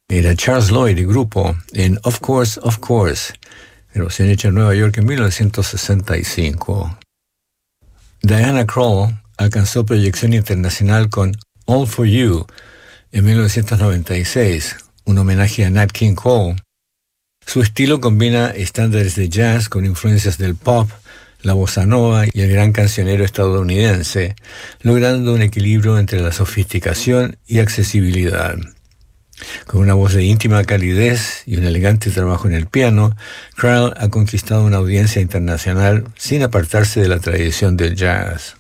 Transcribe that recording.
Era Charles Lloyd y grupo en Of Course, Of Course, grabación hecha en Nueva York en 1965. Diana Krall alcanzó proyección internacional con All For You en 1996, un homenaje a Nat King Cole. Su estilo combina estándares de jazz con influencias del pop, la bossa nova y el gran cancionero estadounidense, logrando un equilibrio entre la sofisticación y accesibilidad. Con una voz de íntima calidez y un elegante trabajo en el piano, Krall ha conquistado una audiencia internacional sin apartarse de la tradición del jazz.